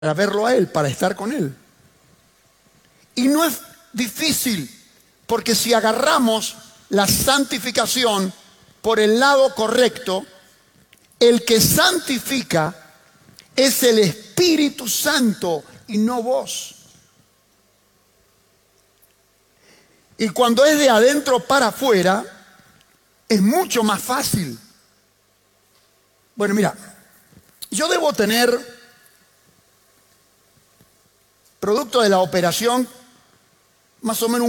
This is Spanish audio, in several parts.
verlo a Él, para estar con Él. Y no es difícil, porque si agarramos la santificación por el lado correcto, el que santifica es el Espíritu Santo y no vos. Y cuando es de adentro para afuera, es mucho más fácil. Bueno, mira, yo debo tener, producto de la operación, más o menos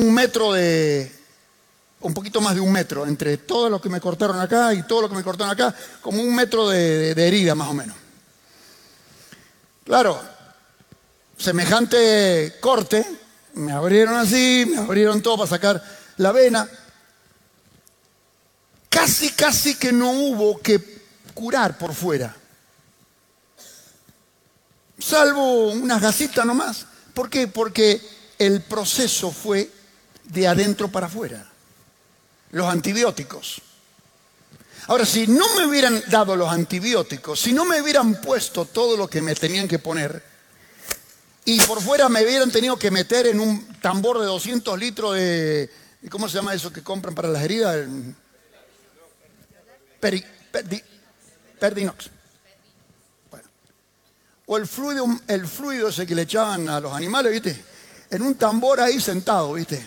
un poquito más de 1 metro, entre todo lo que me cortaron acá y todo lo que me cortaron acá, como 1 metro de herida más o menos. Claro, semejante corte, me abrieron así, me abrieron todo para sacar la vena. Casi que no hubo que curar por fuera. Salvo unas gasitas nomás. ¿Por qué? Porque el proceso fue de adentro para afuera. Los antibióticos. Ahora, si no me hubieran dado los antibióticos, si no me hubieran puesto todo lo que me tenían que poner, y por fuera me hubieran tenido que meter en un tambor de 200 litros de... ¿Cómo se llama eso que compran para las heridas? Perdinox. Bueno. O el fluido ese que le echaban a los animales, ¿viste? En un tambor ahí sentado, ¿viste?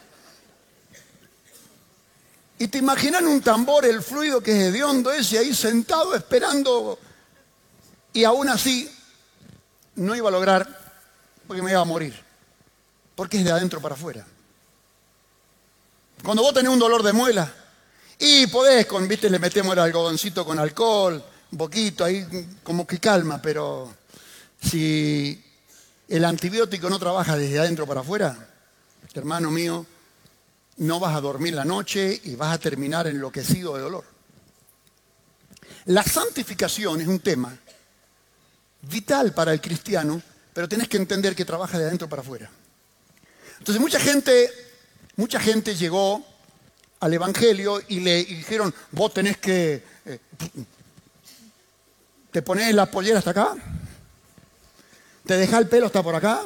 Y te imaginas un tambor, el fluido que es hediondo ese ahí sentado esperando, y aún así no iba a lograr, porque me iba a morir, porque es de adentro para afuera. Cuando vos tenés un dolor de muela y podés, ¿viste? Le metemos el algodoncito con alcohol, un poquito ahí, como que calma, pero si el antibiótico no trabaja desde adentro para afuera, hermano mío, no vas a dormir la noche y vas a terminar enloquecido de dolor. La santificación es un tema vital para el cristiano, pero tenés que entender que trabaja de adentro para afuera. Entonces mucha gente llegó al Evangelio y le dijeron, vos tenés que, te ponés la pollera hasta acá, te dejás el pelo hasta por acá,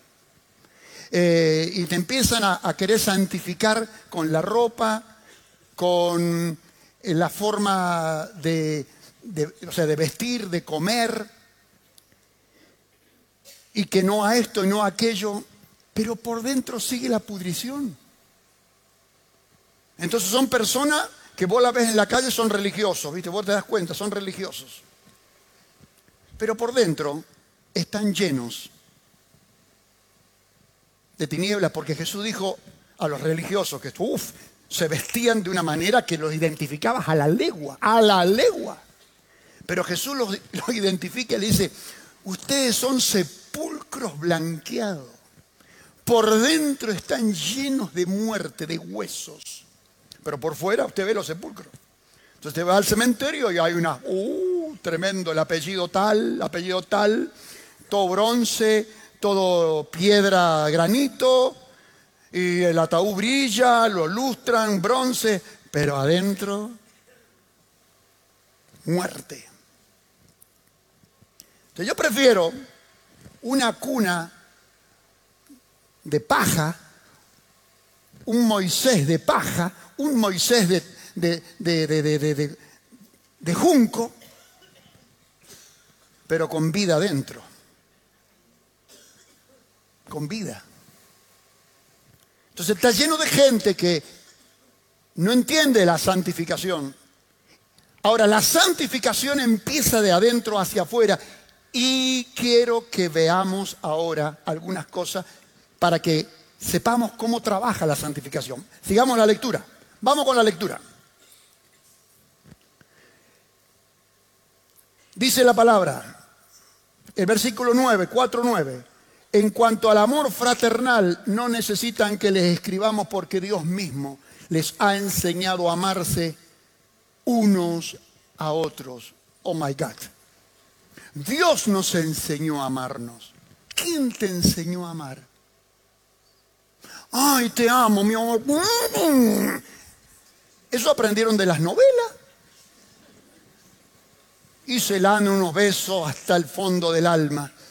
y te empiezan a querer santificar con la ropa, con la forma de vestir, de comer, y que no a esto y no a aquello, pero por dentro sigue la pudrición. Entonces son personas que vos la ves en la calle, son religiosos, ¿viste? Vos te das cuenta, son religiosos. Pero por dentro están llenos de tinieblas, porque Jesús dijo a los religiosos que se vestían de una manera que los identificabas a la legua, a la legua. Pero Jesús los identifica y le dice, ustedes son sepulcros blanqueados, por dentro están llenos de muerte, de huesos, pero por fuera usted ve los sepulcros. Entonces usted va al cementerio y hay tremendo, el apellido tal, todo bronce, todo piedra, granito, y el ataúd brilla, lo lustran, bronce, pero adentro, muerte. Entonces yo prefiero una cuna de paja, un Moisés de paja, un Moisés de junco, pero con vida adentro. Con vida. Entonces está lleno de gente que no entiende la santificación. Ahora, la santificación empieza de adentro hacia afuera, y quiero que veamos ahora algunas cosas para que sepamos cómo trabaja la santificación. Sigamos la lectura. Vamos con la lectura. Dice la palabra, el versículo 9, 4:9. En cuanto al amor fraternal, no necesitan que les escribamos, porque Dios mismo les ha enseñado a amarse unos a otros. Oh my God. Dios nos enseñó a amarnos. ¿Quién te enseñó a amar? Ay, te amo, mi amor. Eso aprendieron de las novelas. Y se dan unos besos hasta el fondo del alma.